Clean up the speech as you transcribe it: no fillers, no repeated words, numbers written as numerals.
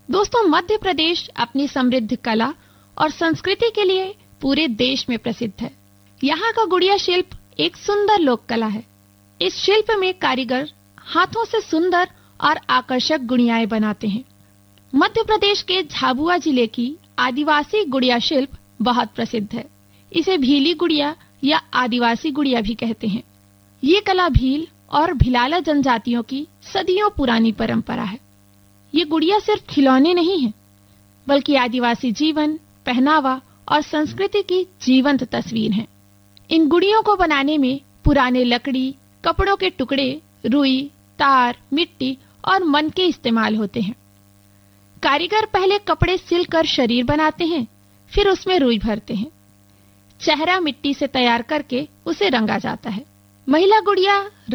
दोस्तों, मध्य प्रदेश अपनी समृद्ध कला और संस्कृति के लिए पूरे देश में प्रसिद्ध है। यहाँ का गुड़िया शिल्प एक सुंदर लोक कला है। इस शिल्प में कारीगर हाथों से सुंदर और आकर्षक गुड़ियाएं बनाते हैं। मध्य प्रदेश के झाबुआ जिले की आदिवासी गुड़िया शिल्प बहुत प्रसिद्ध है। इसे भीली गुड़िया या आदिवासी गुड़िया भी कहते हैं। ये कला भील और भिलाला जनजातियों की सदियों पुरानी परंपरा है। ये गुड़िया सिर्फ खिलौने नहीं है, बल्कि आदिवासी जीवन, पहनावा और संस्कृति की जीवंत तस्वीर है। इन गुड़ियों को बनाने में पुराने लकड़ी, कपड़ों के टुकड़े, रुई, तार, मिट्टी और मन के इस्तेमाल होते हैं। कारीगर पहले कपड़े सिलकर शरीर बनाते हैं, फिर उसमें रुई भरते हैं। चेहरा मिट्टी से तैयार करके उसे रंगा जाता है। महिला गुड़िया